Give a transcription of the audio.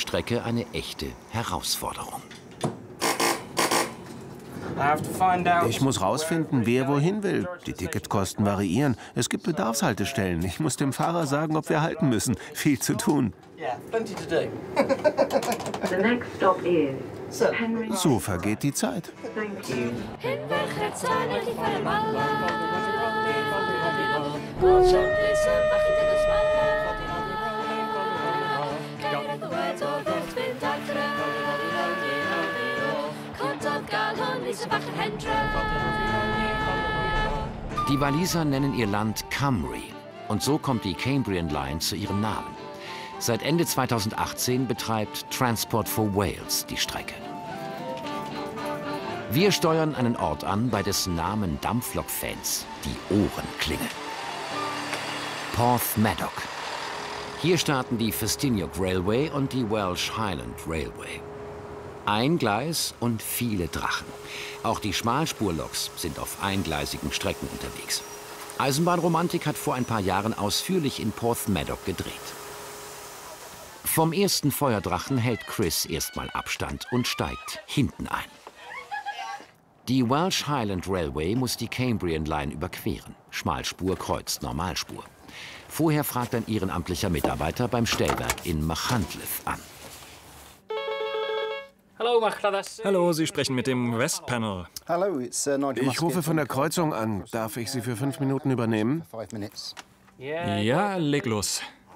Strecke eine echte Herausforderung. Ich muss rausfinden, wer wohin will. Die Ticketkosten variieren. Es gibt Bedarfshaltestellen. Ich muss dem Fahrer sagen, ob wir halten müssen. Viel zu tun. So vergeht die Zeit. Die Waliser nennen ihr Land Cymru und so kommt die Cambrian Line zu ihrem Namen. Seit Ende 2018 betreibt Transport for Wales die Strecke. Wir steuern einen Ort an, bei dessen Namen Dampflok-Fans die Ohren klingeln. Porthmadog. Hier starten die Ffestiniog Railway und die Welsh Highland Railway. Ein Gleis und viele Drachen. Auch die Schmalspurloks sind auf eingleisigen Strecken unterwegs. Eisenbahnromantik hat vor ein paar Jahren ausführlich in Porthmadog gedreht. Vom ersten Feuerdrachen hält Chris erstmal Abstand und steigt hinten ein. Die Welsh Highland Railway muss die Cambrian Line überqueren. Schmalspur kreuzt Normalspur. Vorher fragt ein ehrenamtlicher Mitarbeiter beim Stellwerk in Machynlleth an. Hallo, Sie sprechen mit dem Westpanel. Ich rufe von der Kreuzung an. Darf ich Sie für 5 Minuten übernehmen? Ja, leg los.